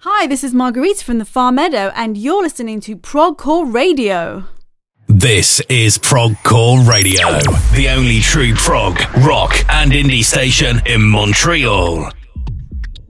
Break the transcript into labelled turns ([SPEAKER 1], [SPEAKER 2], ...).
[SPEAKER 1] Hi, this is Marguerite from the Far Meadow, and you're listening to Progcore Radio.
[SPEAKER 2] This is Progcore Radio, the only true prog, rock, and indie station in Montreal.